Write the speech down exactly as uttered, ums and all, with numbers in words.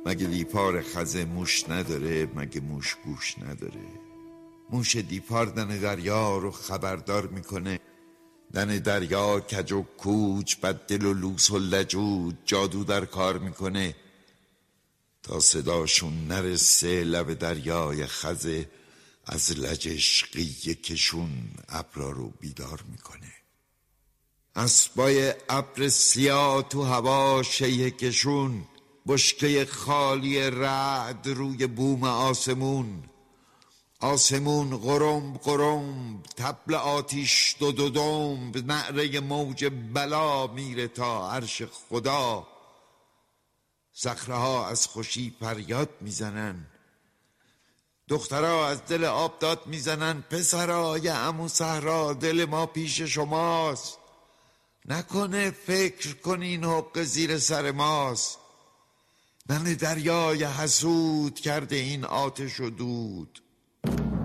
مگه دیپار خزه موش نداره؟ مگه موش گوش نداره؟ موش دیپار دن دریا رو خبردار میکنه. دن دریا کج و کوچ، بد دل و لوس و لجود جادو در کار میکنه تا صداشون نرسه لب دریای خزه. از لجش قیه کشون ابرا رو بیدار میکنه. اسبای ابر سیاه تو هوا شیه کشون، بشکه خالی رعد روی بوم آسمون. آسمون غرم غرم، طبل آتیش دو دو دم، نعره موج بلا میره تا عرش خدا. صخره‌ها از خوشی فریاد میزنن، دخترها از دل آب داد میزنن. پسرا یه عمو صحرا، دل ما پیش شماست. نکنه فکر کنین حق زیر سر ماست. نن دریای حسود کرده این آتش و دود.